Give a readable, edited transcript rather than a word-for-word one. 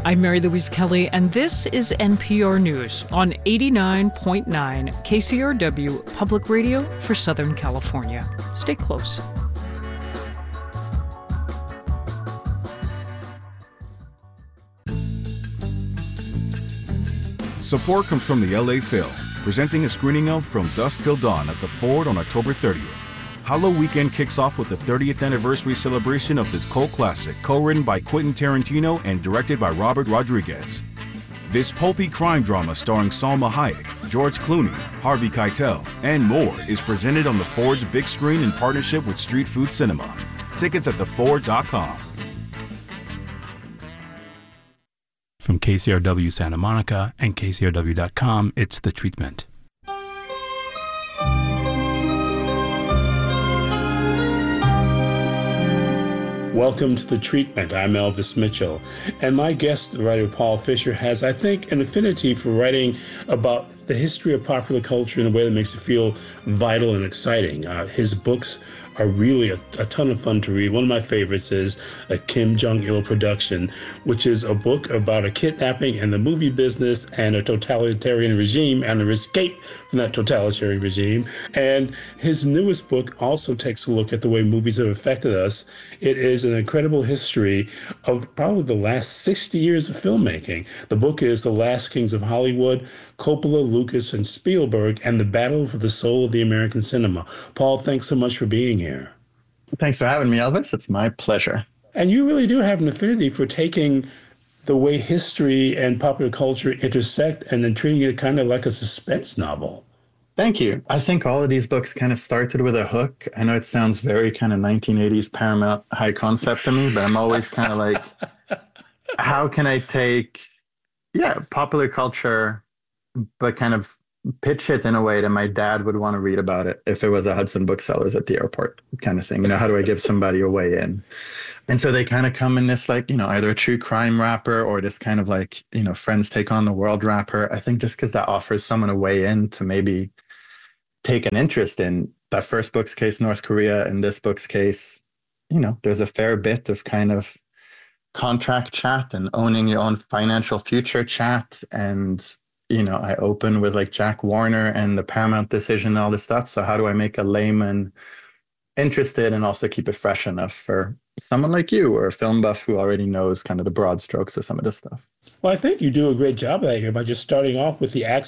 I'm Mary Louise Kelly, and this is NPR News on 89.9 KCRW Public Radio for Southern California. Stay close. Support comes from the LA Phil, presenting a screening of From Dusk Till Dawn at the Ford on October 30th. Hallow Weekend kicks off with the 30th anniversary celebration of this cult classic, co-written by Quentin Tarantino and directed by Robert Rodriguez. This pulpy crime drama starring Salma Hayek, George Clooney, Harvey Keitel, and more is presented on the Ford's big screen in partnership with Street Food Cinema. Tickets at theford.com. From KCRW Santa Monica and KCRW.com, it's The Treatment. Welcome to The Treatment. I'm Elvis Mitchell. And my guest, the writer Paul Fisher, has, I think, an affinity for writing about the history of popular culture in a way that makes it feel vital and exciting. His books are really a ton of fun to read. One of my favorites is A Kim Jong-il Production, which is a book about a kidnapping and the movie business and a totalitarian regime and their escape from that totalitarian regime. And his newest book also takes a look at the way movies have affected us. It is an incredible history of probably the last 60 years of filmmaking. The book is The Last Kings of Hollywood, Coppola, Lucas, and Spielberg, and the battle for the soul of the American cinema. Paul, thanks so much for being here. Thanks for having me, Elvis. It's my pleasure. And you really do have an affinity for taking the way history and popular culture intersect and then treating it kind of like a suspense novel. Thank you. I think all of these books kind of started with a hook. I know it sounds very kind of 1980s Paramount high concept to me, but I'm always kind of like, how can I take, popular culture, but kind of pitch it in a way that my dad would want to read about it if it was a Hudson Booksellers at the airport kind of thing. You know, how do I give somebody a way in? And so they kind of come in this like, either a true crime wrapper or this kind of like, Friends Take on the World wrapper. I think just because that offers someone a way in to maybe take an interest in that first book's case, North Korea, and this book's case, there's a fair bit of kind of contract chat and owning your own financial future chat. And I open with like Jack Warner and the Paramount decision and all this stuff. So how do I make a layman interested and also keep it fresh enough for someone like you or a film buff who already knows kind of the broad strokes of some of this stuff? Well, I think you do a great job of that here by just starting off with the